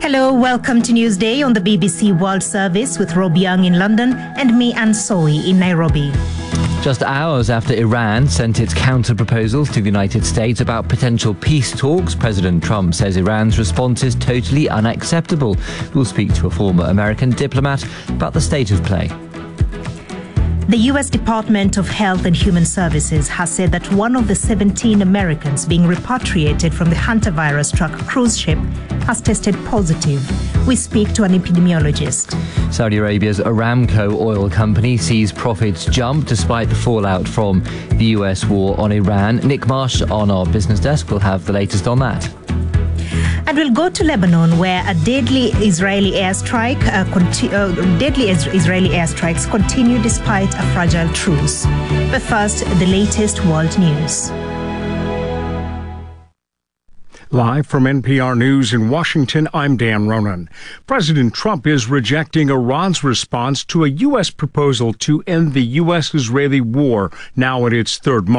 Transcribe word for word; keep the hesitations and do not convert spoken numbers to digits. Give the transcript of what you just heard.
Hello, welcome to Newsday on the B B C World Service with Rob Young in London and me, Anne Soy, in Nairobi. Just hours after Iran sent its counter-proposals to the United States about potential peace talks, President Trump says Iran's response is totally unacceptable. We'll speak to a former American diplomat about the state of play. The U S Department of Health and Human Services has said that one of the seventeen Americans being repatriated from the hantavirus-struck cruise ship has tested positive. We speak to an epidemiologist. Saudi Arabia's Aramco oil company sees profits jump despite the fallout from the U S war on Iran. Nick Marsh on our business desk will have the latest on that. And we'll go to Lebanon, where a deadly Israeli airstrike, uh, conti- uh, deadly Israeli airstrikes continue despite a fragile truce. But first, the latest world news. Live from N P R News in Washington, I'm Dan Ronan. President Trump is rejecting Iran's response to a U S proposal to end the U S Israeli war, now at its third month.